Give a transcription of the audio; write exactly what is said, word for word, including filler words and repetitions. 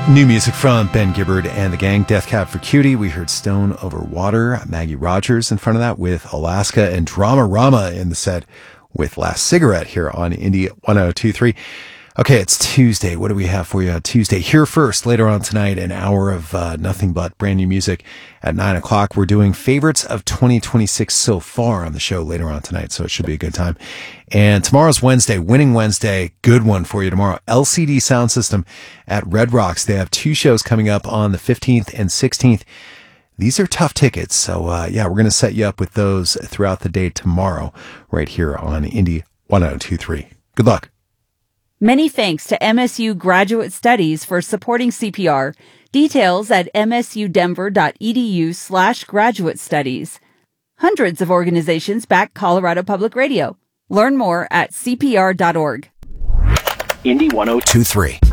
New music from Ben Gibbard and the gang, Death Cab for Cutie. We heard Stone Over Water, Maggie Rogers in front of that with Alaska, and Drama Rama in the set with Last Cigarette here on Indie one oh two point three. Okay, it's Tuesday. What do we have for you on Tuesday? Here first, later on tonight, an hour of uh, nothing but brand new music at nine o'clock. We're doing favorites of twenty twenty-six so far on the show later on tonight, so it should be a good time. And tomorrow's Wednesday, Winning Wednesday, good one for you tomorrow. L C D Sound System at Red Rocks. They have two shows coming up on the fifteenth and sixteenth. These are tough tickets, so uh, yeah, we're going to set you up with those throughout the day tomorrow right here on Indie one oh two point three. Good luck. Many thanks to M S U Graduate Studies for supporting C P R. Details at msudenver.edu slash graduate studies. Hundreds of organizations back Colorado Public Radio. Learn more at c p r dot org. Indie one oh two point three.